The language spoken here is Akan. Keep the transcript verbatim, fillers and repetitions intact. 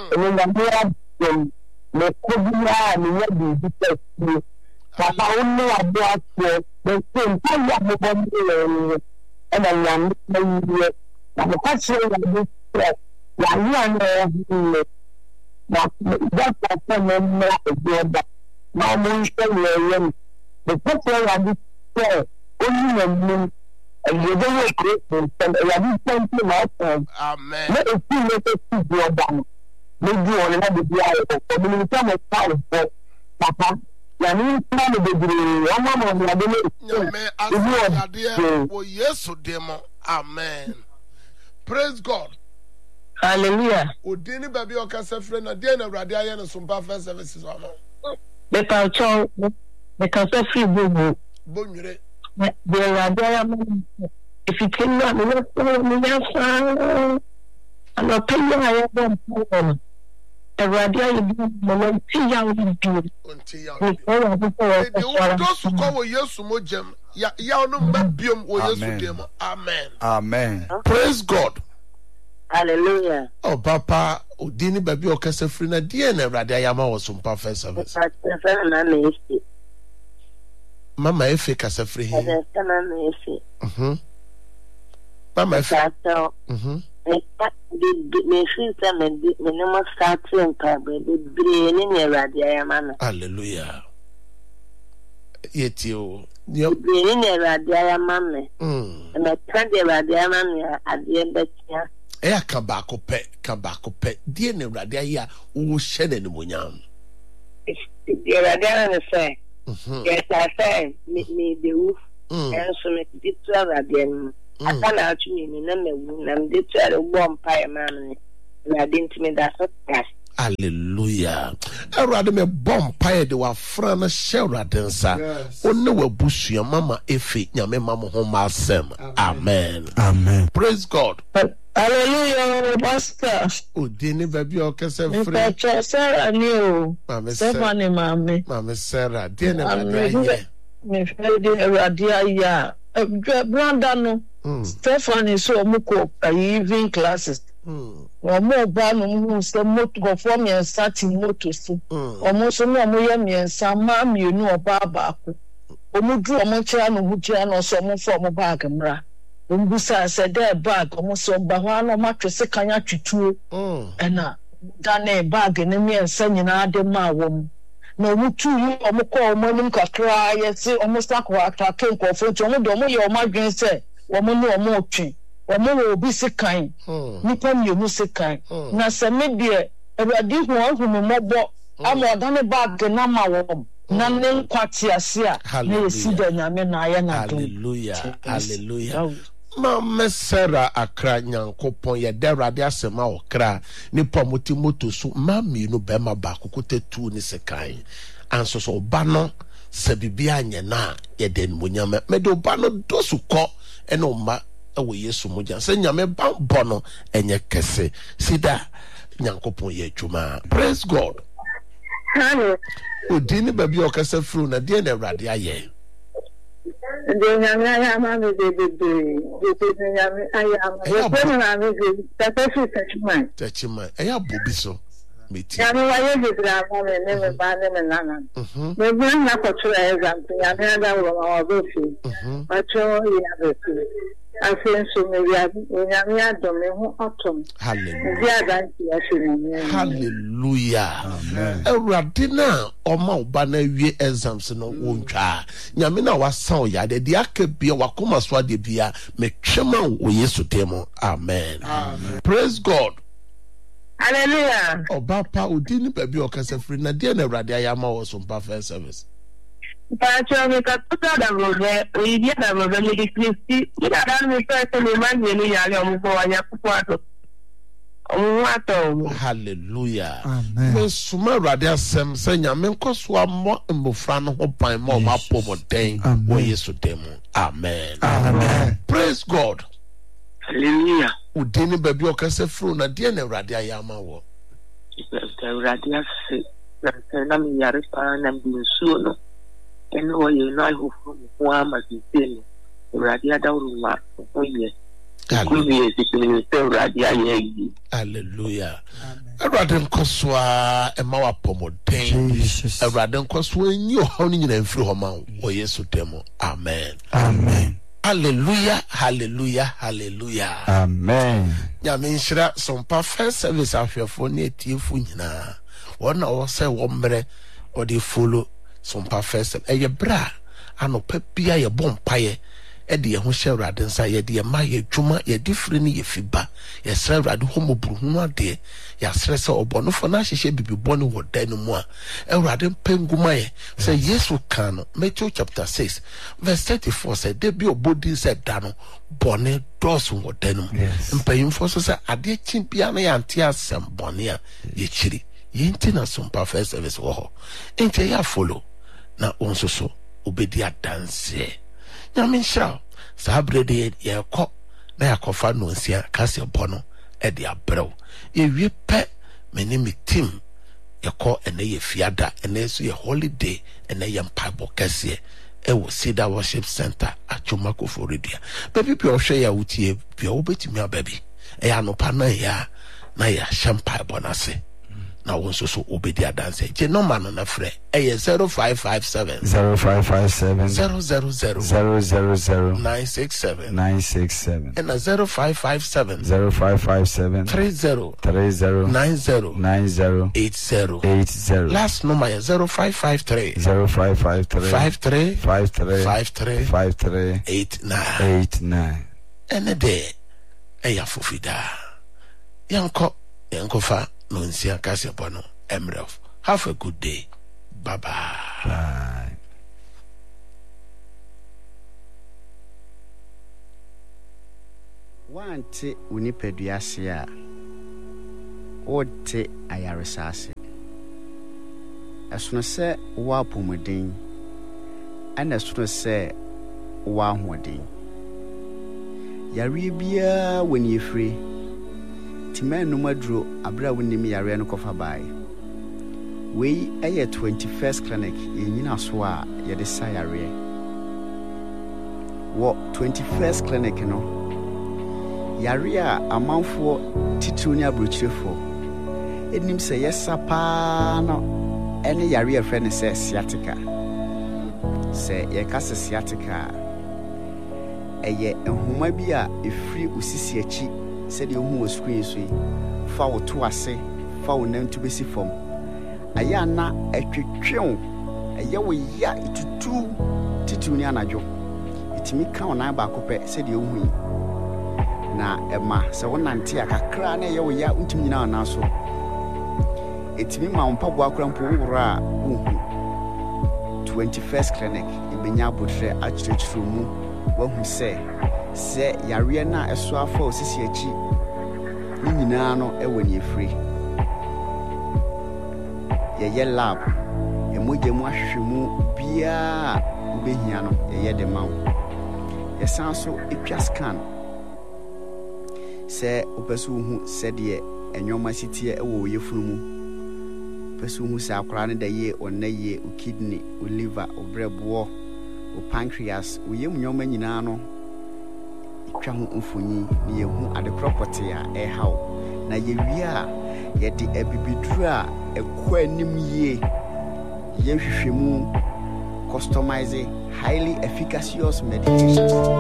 And then the them the Kobia and the Yadi because Papa only a black the same time you have and I am the question of this why you are that that's a member of the now the question of this only and you don't create and you are something else. Amen. Let us see what is your done. Maybe on another day, communication is part of Papa. Ya ni plan de bibiri o ma mo na de no me asade wo Yesu demo. Amen. Praise God. Hallelujah. Odini baby o ka se frɛ na de na Awurade aye no sumpa first services wa no. The culture the culture free bobo. Bonwire. The Awurade aye if you can not me me fa and I pay you I am Awurade aye mo ti ya wo bi. Until ya. Those who call Yesu mojem ya ya no mabiom wo Yesu demo. Amen. Amen. Praise God. Hallelujah. Oh Papa odini baby o ka se free na de na Awurade aye ma wo sumpa first service. Mama efe ka se free he. Mhm. Mama efe. Mhm. Me feel some me no start in problem be ni ni Awurade aye ma na. Hallelujah. Yeti o. Yo. Be ni Awurade aye ma me. Mm. Me kan de Awurade aye ma me ade betia. E aka ba ko pe, ka ba ko pe. Die na Awurade aye a wo hye na ni monyam. The Awurade aye say. Mhm. Yes, I say me me the roof. And so me did to Awurade. I can't actually me na me na me did to a bomb pie man. I didn't me that so. Hallelujah. Awurade me bomb pie de wa fra na hye Awurade nsa. Onne wa busua mama efe nyame mama ho ma asem. Amen. Amen. Praise God. Hallelujah, Pastor. Odini baby o ka se free. Me Sarah new. Mama Stephanie mama. Mama Sarah, die na Awurade aye. Me feel the Awurade aye. Branda no. Stephanie so muko evening classes. Mm. Omo ba no mu se moto go for me start moto so. Omo so no omo ye me nsa ma mienu oba ba ko. Omo du omo kira no hujia no so omo fo omo bag mra. Ombusa se de bag omo so ba ho no matwese kanya twituo. Mm. Ena dane bag ne me nsa nyina de ma wom. Na omo tu omo ko omo nim kakra ye se omo sta ko atake nkofo nti omo do omo ye omo adwen se omo no omo otwe. Omo wo bi se kan. Nipa mienu se kan. Na se me de Awurade hu ahunu mobo ama odane bag na ma wom. Na ne nkwati ase a na esi da nyame na aye na do. Hallelujah. Hallelujah. Mama Sarah akra nyankopon ye de Awurade asema okra nipa moti moto so ma mienu be ma ba kokote tu ni se kan. Anso so ba no se bibia anye na ye de nmunyame me de ba no do su ko eno ma ewo Yesu moja se nyame ba bono enye kese sida nyankopon ye adwuma. Praise God. Hello. Odini baby o kasa fru na de na Awurade aye. De nyame aye ma me de de de de nyame aye ma. De na me de tapesu tachman. Tachman. Eya bobi so. Meti. Nyame wa ye de bra ma me ne me ba ne me nana. Mhm. Me bra na ko tro exam. Nyame ada wo ma wo fi. Mhm. Ma tro ya be fi. Asenso me ya nyame adom me ho atom. Hallelujah. Hallelujah. Amen. Awurade na oma oba na wie exams no wontwa. Nyame na wasa ya de de akabia wakoma so ade bia me twema wo Yesu demo. Amen. Amen. Praise God. Hallelujah. Oba pa odini baby o kasa free na de na Awurade ayama wo so mpa first service. Pacho me ka tuta da robe o idia da robe ni Kristi ida da me pese le manje ni ya le omo wa ya kupo ato omo ato. Hallelujah. Amen. Me suma Awurade asem se nyame nkoso amo mbofra no ho pan ma o ma pomo den wo Yesu demo. Amen. Amen. Praise God. Hallelujah. Udini baby o kasa fru na de na Awurade ayama wo. Awurade ase na na me yare pa na mbinsuo no. Eno ye no I hope for ama sisi Awurade adawru ma oye. Hallelujah. Awurade nkoswa ema wa pomoden. Awurade nkoswa nyi ohaw ni nyina mfiri ho ma wo Yesu demo. Amen. Amen. Hallelujah, hallelujah, hallelujah. Amen. Nyame nhyira sompa first service ahwefo ne etiefo nyina. Wona wo se wo mbre o de follow sompa first eye bra anopa bia ye bompaye e de ye ho hye Awurade nsa ye de ye ma ye dwuma ye difre ne ye fiba ye sra Awurade homoburu hu ade ya sra se obonofo na hyehye bibibone wo dan mu a Awurade penguma ye say Yesu kan no Matthew chapter six verse thirty-four say de bi obodi say da no bone dos wo dan mu mpayimfo so say ade chimpia na ya nte asem bone a ye chiri ye nti na sompa first service wo ho enti ya follow na onso so obedi adanse nyame nhyira saa brede ye kɔ na yakofa no nsia kase bono e de abrew ye wie pe meni mi team ye kɔ ene ye fiada ene so ye holiday ene ye mpabo kase e wo Cedar Worship Center atwoma koforedia baby bi ohwe ya wutie bi obetimi ababi e ya no pa na ya na ya champa bonase na wonso so obedi adanse je no man na frɛ ɛyɛ zero five five seven zero five five seven zero zero zero zero zero zero nine six seven nine six seven and a zero five five seven zero five five seven three zero three zero nine zero nine zero eight zero eight zero. last number is zero five five three zero five five three five three five three five three five three eight nine eight nine. and a day ɛyɛ fofida yanko yanko fa no nsia kase bono emref. Have a good day. Bye bye. Bye. Wante unipeduase a wote ayaresase. Esono se wo apomodin ana esono se wo ahodin. Yare bia woni efri timen no maduro abra wonim yare no kofa bai. We aye twenty-first clinic yenyina so a ye de sa yare. Wo twenty-first clinic no yare a amanfo titru ni abrochirefo enim se yesa pa no ene yare e frɛ ne se sciatica. Se ye ka se sciatica eye ehuma bi a efri osisi achi se de ohu o screen so yi fa wo to ase fa wo nan to besi fom aya na etwetwew eye wo ya itutu titu ni anadwo itimi ka wona ba akopɛ se de ohu yi na ema se wonante akakra na eye wo ya untimi nyina na so etimi ma mpaboa akra mpo wura uhu twenty-first clinic ibenya abotre achirechiro mu wahu se se yare na eso afa osisi achi ni nyina no ewo ni efri ye ye lab emoje mu ahwehwemu bia ubehia no ye ye de mawo ye sanso etwa scan se opesu hu se de enwoma sitie ewo yefunu mu pesu hu se akora ne da ye onaye o kidney o liver o brebo o pancreas o yem nwoma nyina no etwa ho mfonyi ne ye hu ade property a e haw na ye wi a ye de abibiduru a ekwa anim ye ye hwehwemu customizing highly efficacious medications.